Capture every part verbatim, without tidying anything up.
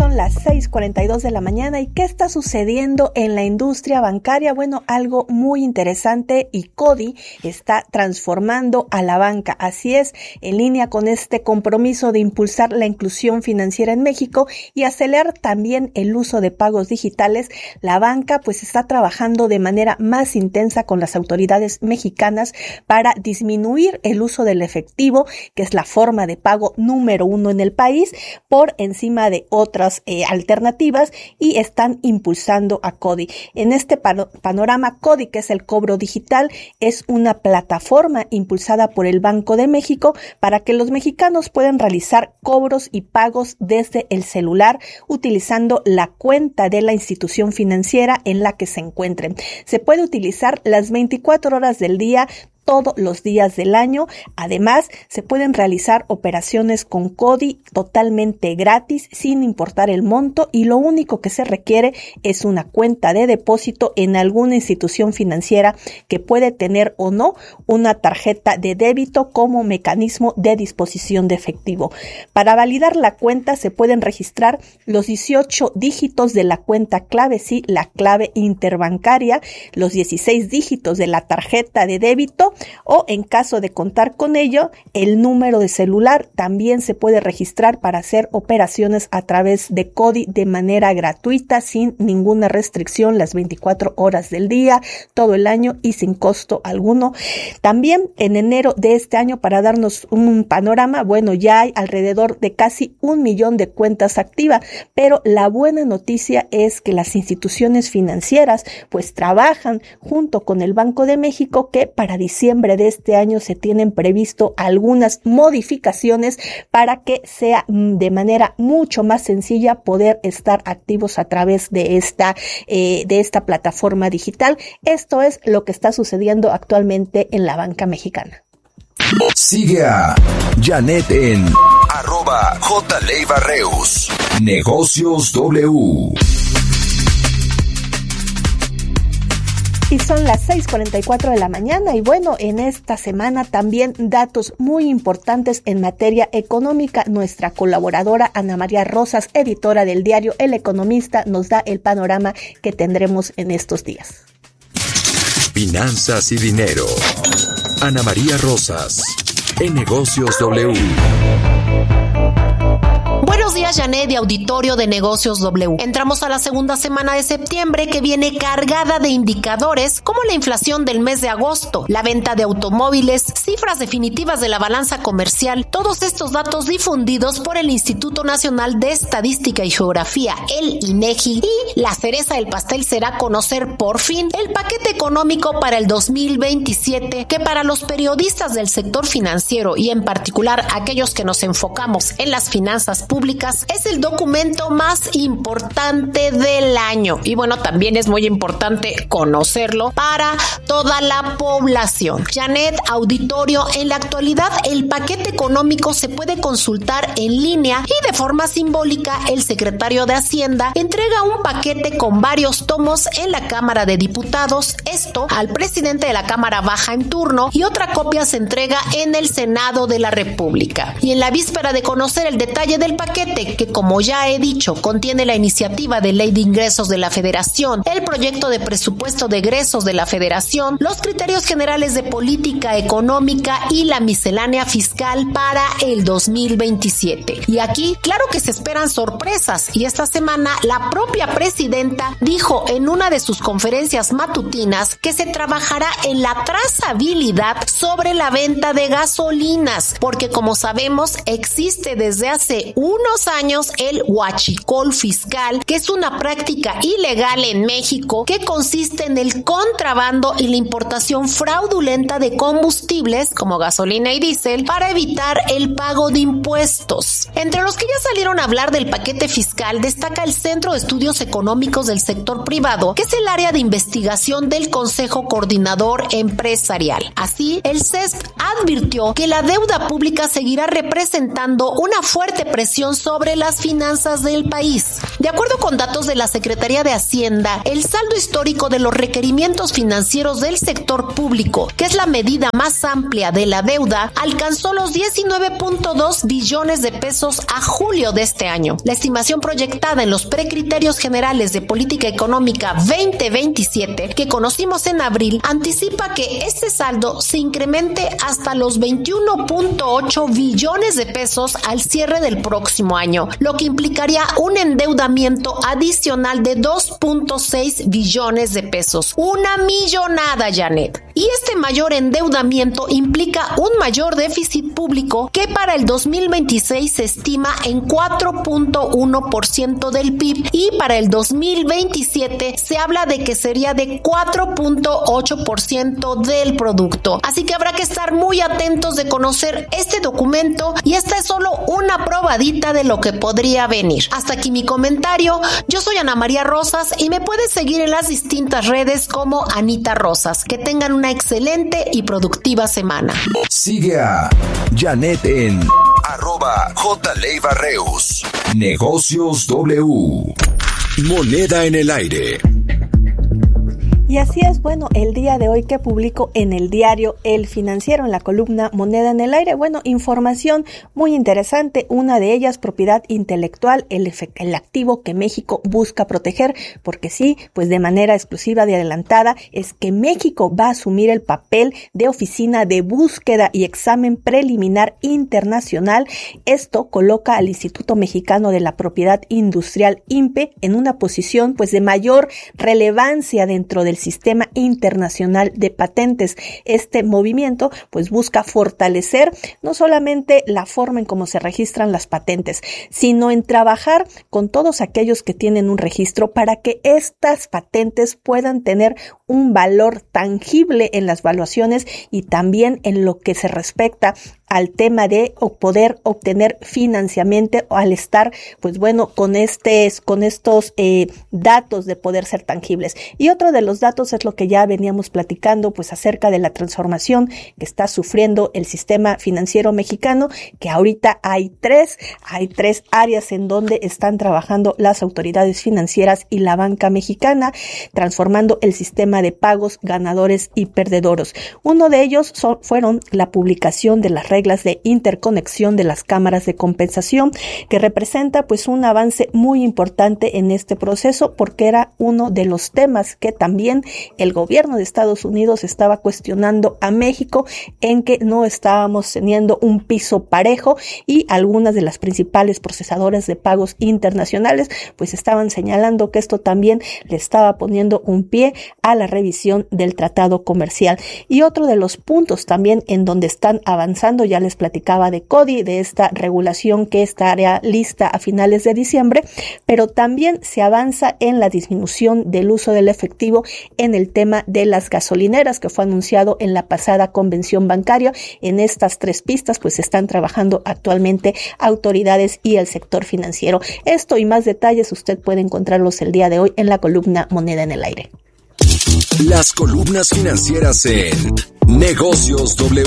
son las seis cuarenta y dos de la mañana. ¿Y qué está sucediendo en la industria bancaria? Bueno, algo muy interesante, y CODI está transformando a la banca. Así es, en línea con este compromiso de impulsar la inclusión financiera en México y acelerar también el uso de pagos digitales, la banca pues está trabajando de manera más intensa con las autoridades mexicanas para disminuir el uso del efectivo, que es la forma de pago número uno en el país, por encima de otras eh, alternativas, y están impulsando a CODI. En este pano- panorama, CODI, que es el cobro digital, es una plataforma impulsada por el Banco de México para que los mexicanos puedan realizar cobros y pagos desde el celular utilizando la cuenta de la institución financiera en la que se encuentren. Se puede utilizar las veinticuatro horas del día, todos los días del año. Además, se pueden realizar operaciones con CODI totalmente gratis, sin importar el monto, y lo único que se requiere es una cuenta de depósito en alguna institución financiera que puede tener o no una tarjeta de débito como mecanismo de disposición de efectivo. Para validar la cuenta se pueden registrar los dieciocho dígitos de la cuenta clave, sí, la clave interbancaria, los dieciséis dígitos de la tarjeta de débito, o en caso de contar con ello, el número de celular. También se puede registrar para hacer operaciones a través de CODI de manera gratuita, sin ninguna restricción, las veinticuatro horas del día, todo el año y sin costo alguno. También en enero de este año, para darnos un panorama, bueno, ya hay alrededor de casi un millón de cuentas activas, pero la buena noticia es que las instituciones financieras pues trabajan junto con el Banco de México, que para diciembre de este año se tienen previsto algunas modificaciones para que sea de manera mucho más sencilla poder estar activos a través de esta eh, de esta plataforma digital. Esto es lo que está sucediendo actualmente en la banca mexicana. Sigue a Janet en arroba jleivarreus. Negocios W. Y son las seis cuarenta y cuatro de la mañana, y bueno, en esta semana también datos muy importantes en materia económica. Nuestra colaboradora Ana María Rosas, editora del diario El Economista, nos da el panorama que tendremos en estos días. Finanzas y dinero. Ana María Rosas, en Negocios W. Buenos días, Janet y auditorio de Negocios W. Entramos a la segunda semana de septiembre, que viene cargada de indicadores como la inflación del mes de agosto, la venta de automóviles, cifras definitivas de la balanza comercial, todos estos datos difundidos por el Instituto Nacional de Estadística y Geografía, el INEGI, y la cereza del pastel será conocer por fin el paquete económico para el dos mil veintisiete, que para los periodistas del sector financiero, y en particular aquellos que nos enfocamos en las finanzas públicas, es el documento más importante del año. Y bueno, también es muy importante conocerlo para toda la población. Janet, auditorio, en la actualidad el paquete económico se puede consultar en línea, y de forma simbólica el secretario de Hacienda entrega un paquete con varios tomos en la Cámara de Diputados, esto al presidente de la Cámara Baja en turno, y otra copia se entrega en el Senado de la República. Y en la víspera de conocer el detalle del paquete, que como ya he dicho, contiene la iniciativa de ley de ingresos de la Federación, el proyecto de presupuesto de egresos de la Federación, los criterios generales de política económica y la miscelánea fiscal para el dos mil veintisiete. Y aquí, claro que se esperan sorpresas, y esta semana la propia presidenta dijo en una de sus conferencias matutinas que se trabajará en la trazabilidad sobre la venta de gasolinas, porque como sabemos existe desde hace unos años el huachicol fiscal, que es una práctica ilegal en México que consiste en el contrabando y la importación fraudulenta de combustibles como gasolina y diésel para evitar el pago de impuestos. Entre los que ya salieron a hablar del paquete fiscal destaca el Centro de Estudios Económicos del Sector Privado, que es el área de investigación del Consejo Coordinador Empresarial. Así, el C E S P advirtió que la deuda pública seguirá representando una fuerte presión sobre las finanzas del país. De acuerdo con datos de la Secretaría de Hacienda, el saldo histórico de los requerimientos financieros del sector público, que es la medida más amplia de la deuda, alcanzó los diecinueve punto dos billones de pesos a julio de este año. La estimación proyectada en los precriterios generales de política económica veinte veintisiete, que conocimos en abril, anticipa que este saldo se incremente hasta los veintiuno punto ocho billones de pesos al cierre del próximo año, lo que implicaría un endeudamiento adicional de dos punto seis billones de pesos. Una millonada, Janet. Y este mayor endeudamiento implica un mayor déficit público que para el dos mil veintiséis se estima en cuatro punto uno por ciento del P I B y para el dos mil veintisiete se habla de que sería de cuatro punto ocho por ciento del producto. Así que habrá que estar muy atentos de conocer este documento y esta es solo una probadita de lo que podría venir. Hasta aquí mi comentario. Yo soy Ana María Rosas y me puedes seguir en las distintas redes como Anita Rosas. Que tengan una excelente y productiva semana. Sigue a Janet en arroba jleivarreus. Negocios W. Moneda en el aire. Y así es, bueno, el día de hoy que publico en el diario El Financiero, en la columna Moneda en el Aire, bueno, información muy interesante, una de ellas propiedad intelectual, el, el activo que México busca proteger, porque sí, pues de manera exclusiva y adelantada, es que México va a asumir el papel de oficina de búsqueda y examen preliminar internacional. Esto coloca al Instituto Mexicano de la Propiedad Industrial, I N P E, en una posición pues de mayor relevancia dentro del sistema internacional de patentes. Este movimiento pues busca fortalecer no solamente la forma en cómo se registran las patentes, sino en trabajar con todos aquellos que tienen un registro para que estas patentes puedan tener un valor tangible en las valuaciones y también en lo que se respecta al tema de poder obtener financiamiento al estar, pues bueno, con este, con estos eh, datos de poder ser tangibles. Y otro de los datos es lo que ya veníamos platicando, pues acerca de la transformación que está sufriendo el sistema financiero mexicano, que ahorita hay tres, hay tres áreas en donde están trabajando las autoridades financieras y la banca mexicana, transformando el sistema de pagos, ganadores y perdedores. Uno de ellos son, fueron la publicación de las reglas de interconexión de las cámaras de compensación, que representa pues un avance muy importante en este proceso, porque era uno de los temas que también el gobierno de Estados Unidos estaba cuestionando a México, en que no estábamos teniendo un piso parejo, y algunas de las principales procesadoras de pagos internacionales pues estaban señalando que esto también le estaba poniendo un pie a la revisión del tratado comercial. Y otro de los puntos también en donde están avanzando, ya les platicaba de CODI, de esta regulación que estará lista a finales de diciembre, pero también se avanza en la disminución del uso del efectivo en el tema de las gasolineras, que fue anunciado en la pasada convención bancaria. En estas tres pistas pues están trabajando actualmente autoridades y el sector financiero. Esto y más detalles usted puede encontrarlos el día de hoy en la columna Moneda en el Aire. Las columnas financieras en Negocios W.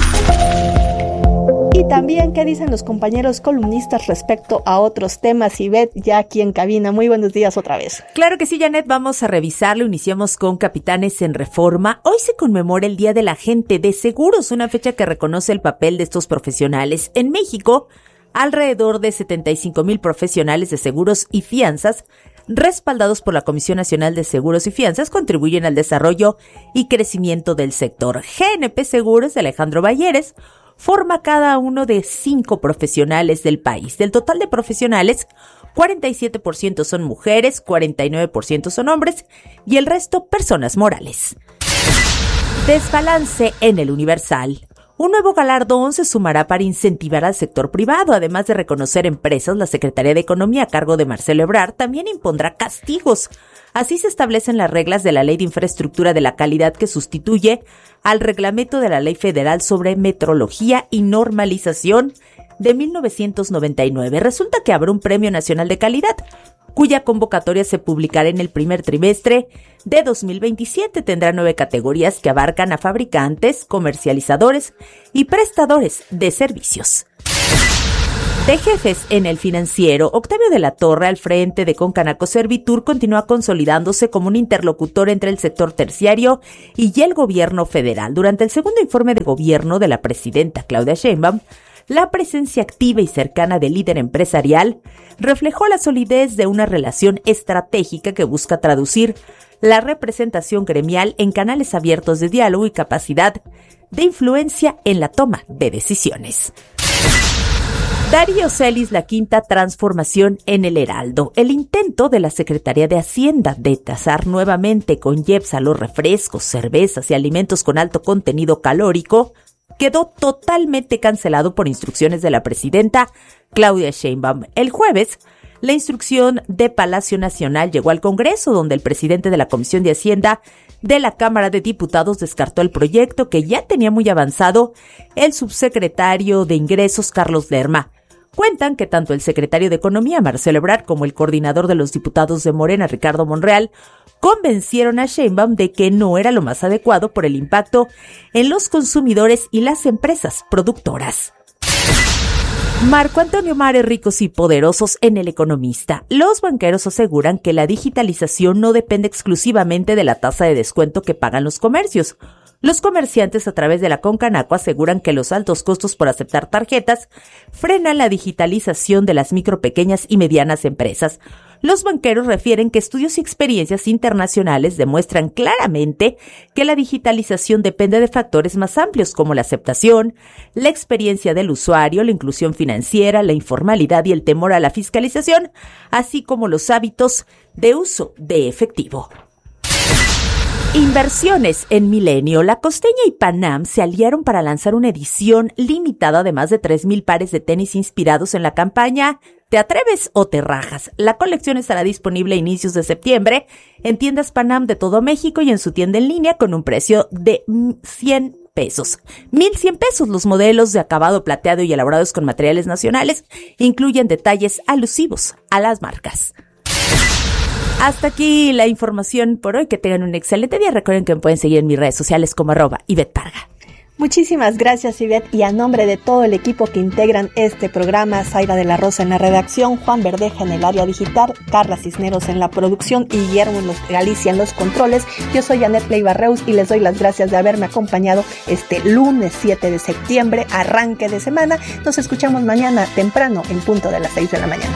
Y también, ¿qué dicen los compañeros columnistas respecto a otros temas? Ivette, ya aquí en cabina. Muy buenos días otra vez. Claro que sí, Janet, vamos a revisarlo. Iniciamos con Capitanes en Reforma. Hoy se conmemora el Día del Agente de Seguros, una fecha que reconoce el papel de estos profesionales. En México, alrededor de setenta y cinco mil profesionales de seguros y fianzas, respaldados por la Comisión Nacional de Seguros y Fianzas, contribuyen al desarrollo y crecimiento del sector. G N P Seguros de Alejandro Balleres forma cada uno de cinco profesionales del país. Del total de profesionales, cuarenta y siete por ciento son mujeres, cuarenta y nueve por ciento son hombres y el resto personas morales. Desbalance en el Universal. Un nuevo galardón se sumará para incentivar al sector privado. Además de reconocer empresas, la Secretaría de Economía, a cargo de Marcelo Ebrard, también impondrá castigos. Así se establecen las reglas de la Ley de Infraestructura de la Calidad, que sustituye al reglamento de la Ley Federal sobre Metrología y Normalización de mil novecientos noventa y nueve. Resulta que habrá un Premio Nacional de Calidad, cuya convocatoria se publicará en el primer trimestre de dos mil veintisiete. Tendrá nueve categorías que abarcan a fabricantes, comercializadores y prestadores de servicios. De jefes en el financiero, Octavio de la Torre, al frente de Concanaco Servitur, continúa consolidándose como un interlocutor entre el sector terciario y el gobierno federal. Durante el segundo informe de gobierno de la presidenta Claudia Sheinbaum, la presencia activa y cercana del líder empresarial reflejó la solidez de una relación estratégica que busca traducir la representación gremial en canales abiertos de diálogo y capacidad de influencia en la toma de decisiones. Darío Celis, la quinta transformación en el Heraldo. El intento de la Secretaría de Hacienda de tasar nuevamente con I E P S a los refrescos, cervezas y alimentos con alto contenido calórico quedó totalmente cancelado por instrucciones de la presidenta Claudia Sheinbaum. El jueves, la instrucción de Palacio Nacional llegó al Congreso, donde el presidente de la Comisión de Hacienda de la Cámara de Diputados descartó el proyecto que ya tenía muy avanzado el subsecretario de Ingresos, Carlos Lerma. Cuentan que tanto el secretario de Economía, Marcelo Ebrard, como el coordinador de los diputados de Morena, Ricardo Monreal, convencieron a Sheinbaum de que no era lo más adecuado por el impacto en los consumidores y las empresas productoras. Marco Antonio Mare, ricos y poderosos en El Economista. Los banqueros aseguran que la digitalización no depende exclusivamente de la tasa de descuento que pagan los comercios. Los comerciantes a través de la Concanaco aseguran que los altos costos por aceptar tarjetas frenan la digitalización de las micro, pequeñas y medianas empresas. Los banqueros refieren que estudios y experiencias internacionales demuestran claramente que la digitalización depende de factores más amplios como la aceptación, la experiencia del usuario, la inclusión financiera, la informalidad y el temor a la fiscalización, así como los hábitos de uso de efectivo. Inversiones en Milenio. La Costeña y Panam se aliaron para lanzar una edición limitada de más de tres mil pares de tenis inspirados en la campaña ¿Te atreves o te rajas? La colección estará disponible a inicios de septiembre en tiendas Panam de todo México y en su tienda en línea con un precio de cien pesos. mil cien pesos. Los modelos de acabado plateado y elaborados con materiales nacionales incluyen detalles alusivos a las marcas. Hasta aquí la información por hoy. Que tengan un excelente día. Recuerden que me pueden seguir en mis redes sociales como arroba Ivette Parga. Muchísimas gracias, Ivette, y a nombre de todo el equipo que integran este programa, Zaira de la Rosa en la redacción, Juan Verdeja en el área digital, Carla Cisneros en la producción y Guillermo en los, Galicia en los controles. Yo soy Janet Leiva Reus y les doy las gracias de haberme acompañado este lunes siete de septiembre, arranque de semana. Nos escuchamos mañana temprano en punto de las seis de la mañana.